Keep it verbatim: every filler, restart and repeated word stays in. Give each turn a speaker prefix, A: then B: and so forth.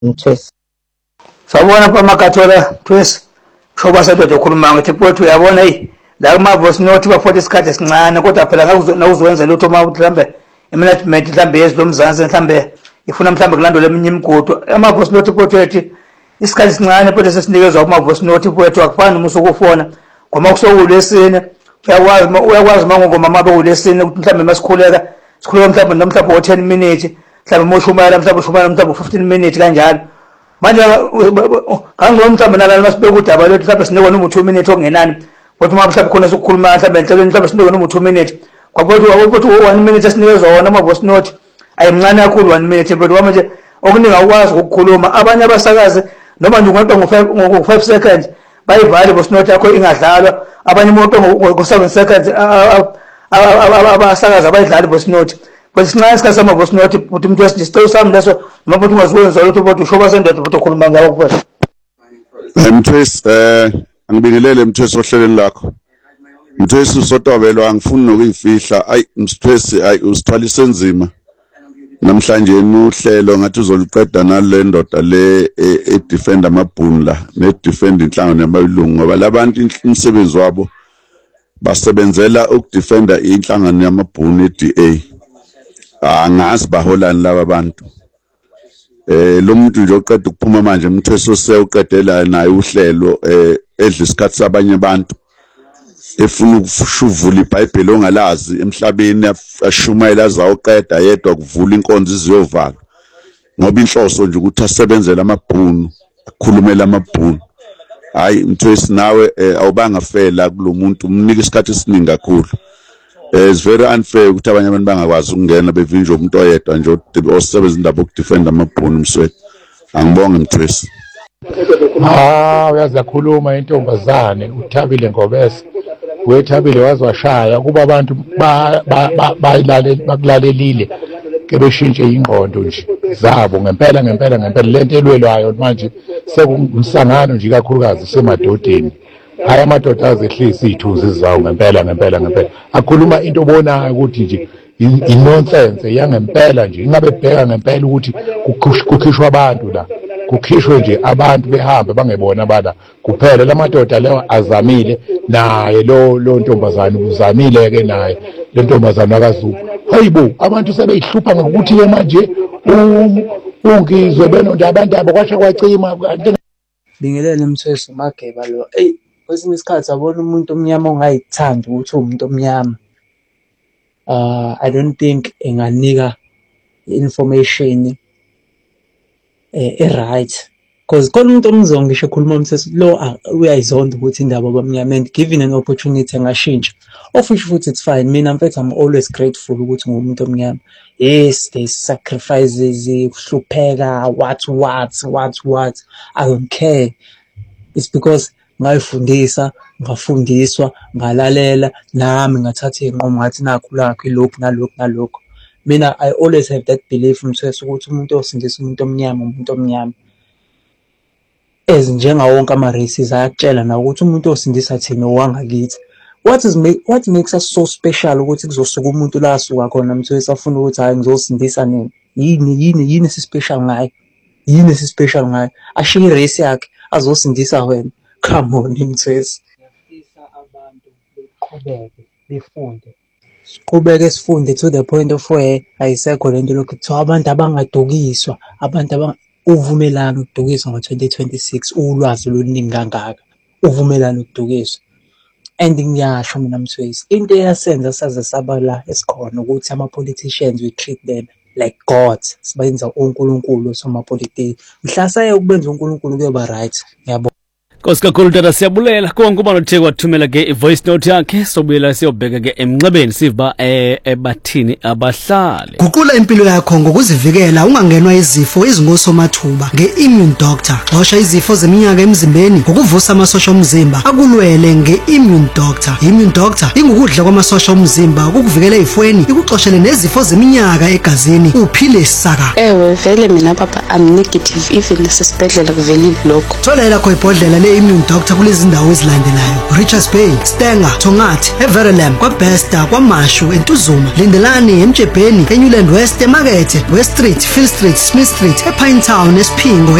A: Mthwesi.
B: Sawubona kwamakathola Mthwesi. Shoba sedoda okhuluma ngathi mfowethu uyabona hey la kuma voice note bafotha isikhathi esincane kodwa phela ngawuzokwenza lutho uma mhlambe imanagement mhlambe yezomzansi mhlambe ifuna mhlambe kulandwe leminye imigudu ama voice note mfowethu isikhathi esincane phela sesinikezwa kuma voice note mfowethu akufani uma usukufona ngoba kusokulesine uyakwazi uyakwazi mangoma mabe ulesine ukuthi mhlambe masikhuleka sikhuleka mhlambe nomhlambe wo ten minutes mhlambe moshumala mhlambe ushumala mhlambe fifteen minutes kanjalo manje kangcono mhlambe nalana masibeka udaba lethu mhlambe sinikona uma two minutes ongenani kodwa uma mhlambe khona sokukhuluma mhlambe enhlelweni mhlambe sinikona uma two minutes kwakuthi ukuthi one minute esinikezwa wona ama voice note ayimncane kakhulu one minute but manje okuningi akwazi ukukhuluma abanye abasakazi noma nje ungaqa ngo five seconds bayivale voice note yakho ingadlalwa abanye umuntu ngo seven seconds abasakazi abayidlali voice note but sincane isikhathi sama voice note ukuthi umuntu wesicelo sami leso noma ukuthi ungazikwenza lutho ukuthi ushoba sendoda ukuthi ukhuluma ngawo kuphela.
C: Mthwesi eh angibingelele Mthwesi ohlelweni lakho. Mthwesi usotobelwa angifuni nokuyifihla ayi Mthwesi ayi usithwala isenzima namhlanje uhlelo ngathi uzoliqeda nale ndoda le e defend amabhunu la ne defend inhlangano yamalungu ngoba labantu umsebenzi wabo basebenzela ukudefenda inhlangano yamabhunu e-D A angazi baholani laba bantu eh lo muntu nje oqeda ukuphuma manje Mthwesi osewuqedela naye uhlelo eh edla isikhathi sabanye abantu efuna ukushuvula iBhayibheli ongalazi emhlabeni ashumayela zawuqeda yedwa kuvula inkonzo iziyovala ngoba inhloso nje ukuthi asebenzele amabhunu akhulumela amabhunu hayi Mthwesi nawe awubanga fela kulomuntu umnika isikhathi esiningi kakhulu. It's very unfair ukuthi abanye abantu bangakwazi ukungena bevinje umuntu oyedwa nje osebenza indaba ukudefend amabhunu Msweti. Angibonge Mthwesi.
D: Ah uyazi yakhuluma intombazane uThabile Ngobese wethabile wazwashaya kuba abantu bayilaleli bakulalelile ke beshintshe ingqondo nje zabo ngempela ngempela ngempela lento elwelwayo manje sekumsangano nje kakhulukazi semadodeni hayi amadoda azehlisa izithuzi zawo ngempela ngempela ngempela akhuluma into obonayo ukuthi nje inonsense yangempela nje ingabe bheka ngempela ukuthi kukhishwa abantu la kukhishwe nje abantu behambe bangebona bala kuphela lamadoda leyo azamile naye lo lo ntombazana uzamile ke naye le ntombazana akaZulu hayibo abantu sebeyihlupha ngokuthi ke manje ungizwe benonto abantu abo kwasha kwacima.
A: Bingelele Mthwesi Mageba lo ey kwesinye isikhathi abona umuntu omnyama ongayithandi ukuthi umuntu omnyama uh I don't think enganika information eh right because khona umuntu omzongo ngisho ekhuluma Mthwesi lo uyayizonda ukuthi indaba abamnyama and given an opportunity angashintsha of which futhi it's fine mina mfethu I'm always grateful ukuthi ngumuntu omnyama. Yes, there's sacrifices, ukuhlupheka, what what what what I don't care. It's because ngayifundisa ngafundiswa ngalalela nami ngathatha inqomo ngathi nakho lakho ilokhu nalokhu nalokho. Mina I always have that belief Mthwesi ukuthi umuntu osindisa umuntu omnyama umuntu omnyama ezinjenga wonke ama races ayakutshela na ukuthi umuntu osindisa thina owangakithi. What is make, what makes us so special ukuthi kuzosuka umuntu la asuka khona Mthwesi afuna ukuthi hayi ngizosindisa nini yini yini yini si special ngaye yini si special ngaye ashiye race yakhe azosindisa wena. Come on Mthwesi ngiyafisa abantu beqhubeke befunde siqhubeke sifunde to the point of where ayisekho lento lokuthiwa abantu abangadukiswa abantu abang uvumelana ukudukiswa ngo twenty twenty-six ulwazi oluningi kangaka uvumelana ukudukiswa. And ngiyasho mina Mthwesi into eyasenza saze sabala esikhona ukuthi ama politicians we treat them like gods sibenza uNkulunkulu soma politics mhlasa ukubenza uNkulunkulu kuyoba right. Ngiyabona
E: Nkosi kakhulu tata siyabulela konke uma nothe kwathumela ke voice note yakhe sobuyela siyobheka ke emnxebeni siva ebathini abahlali.
F: Guqula impilo yakho ngokuzivikela ungangenwa izifo ezingosomathuba nge-Immune Doctor. Xosha izifo zeminyaka emzimbeni ngokuvusa amasosha omzimba akulwele nge-Immune Doctor. Immune Doctor ingukudla kwamasosha omzimba ukukuvikela ezifweni ikuxoshele nezifo zeminyaka egazini uphile saka.
G: Ewe vele mina papa I'm negative even nasesibhedlela kuvelile lokho.
F: Thola lakho ibhodlela ye-Immune Doctor kulezi ndawo ezilandelayo: Richards Bay, Stenger, Tongathi, eVerulam, kwaBesta, kwaMashu, eNtuzuma, Lindelani, eMjebheni, eNewland West, eMakethe, West Street, Phil Street, Smith Street, ePinetown, eSiphingo,